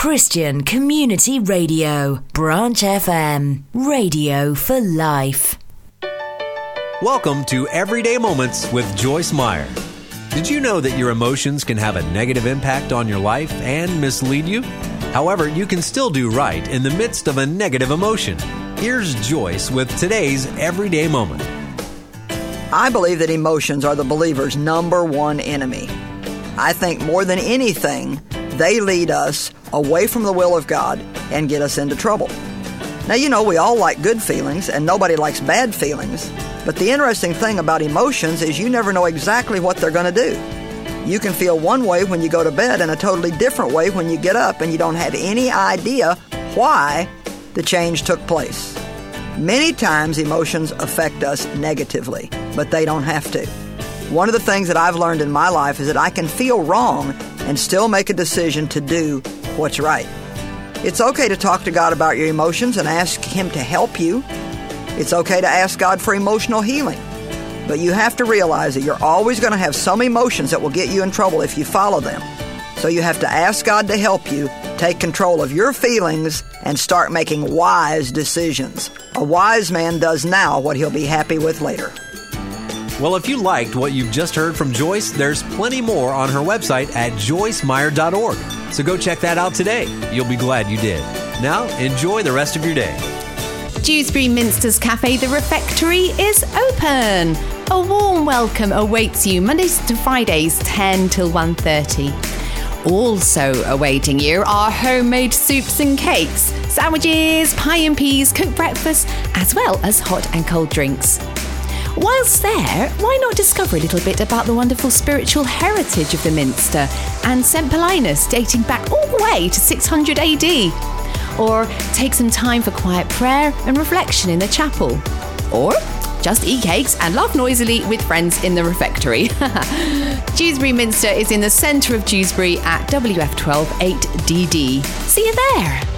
Christian Community Radio, Branch FM, radio for life. Welcome to Everyday Moments with Joyce Meyer. Did you know that your emotions can have a negative impact on your life and mislead you? However, you can still do right in the midst of a negative emotion. Here's Joyce with today's Everyday Moment. I believe that emotions are the believer's number one enemy. I think more than anything, they lead us away from the will of God and get us into trouble. Now, you know, we all like good feelings and nobody likes bad feelings. But the interesting thing about emotions is you never know exactly what they're going to do. You can feel one way when you go to bed and a totally different way when you get up, and you don't have any idea why the change took place. Many times emotions affect us negatively, but they don't have to. One of the things that I've learned in my life is that I can feel wrong and still make a decision to do what's right. It's okay to talk to God about your emotions and ask Him to help you. It's okay to ask God for emotional healing. But you have to realize that you're always going to have some emotions that will get you in trouble if you follow them. So you have to ask God to help you take control of your feelings and start making wise decisions. A wise man does now what he'll be happy with later. Well, if you liked what you've just heard from Joyce, there's plenty more on her website at joycemeyer.org. So go check that out today. You'll be glad you did. Now, enjoy the rest of your day. Dewsbury Minster's Cafe, The Refectory, is open. A warm welcome awaits you Mondays to Fridays, 10 till 1:30. Also awaiting you are homemade soups and cakes, sandwiches, pie and peas, cooked breakfast, as well as hot and cold drinks. Whilst there, why not discover a little bit about the wonderful spiritual heritage of the Minster and St. Paulinus dating back all the way to 600 AD? Or take some time for quiet prayer and reflection in the chapel. Or just eat cakes and laugh noisily with friends in the refectory. Dewsbury Minster is in the centre of Dewsbury at WF12 8DD. See you there.